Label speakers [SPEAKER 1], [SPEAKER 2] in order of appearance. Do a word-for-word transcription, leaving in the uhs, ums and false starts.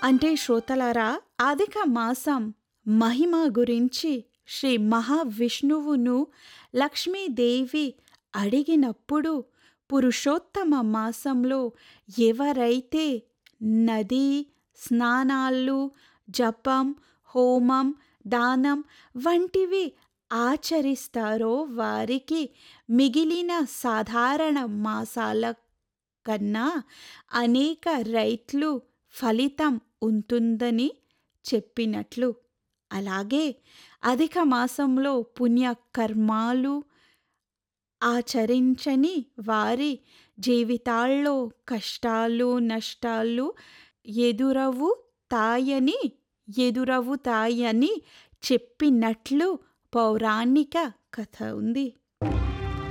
[SPEAKER 1] అంటే శ్రోతలారా, అధిక మాసం మహిమ గురించి శ్రీ మహావిష్ణువును లక్ష్మీదేవి అడిగినప్పుడు, పురుషోత్తమ మాసంలో ఎవరైతే నదీ స్నానాలు, జపం, హోమం, దానం వంటివి ఆచరిస్తారో వారికి మిగిలిన సాధారణ మాసాల కన్నా అనేక రెట్లు ఫలితం ఉంటుందని చెప్పినట్లు, అలాగే అధిక మాసంలో పుణ్యకర్మాలు ఆచరించని వారి జీవితాల్లో కష్టాలు, నష్టాలు ఎదురవుతాయని ఎదురవుతాయని చెప్పినట్లు పౌరాణిక కథ ఉంది.